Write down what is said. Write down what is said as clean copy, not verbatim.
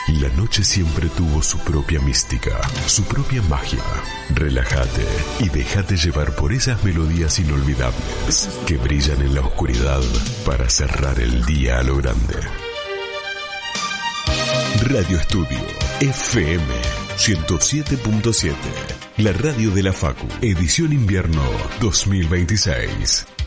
La noche siempre tuvo su propia mística, su propia magia. Relájate y déjate llevar por esas melodías inolvidables que brillan en la oscuridad para cerrar el día a lo grande. Radio Estudio FM 107.7, la radio de la Facu, edición invierno 2026.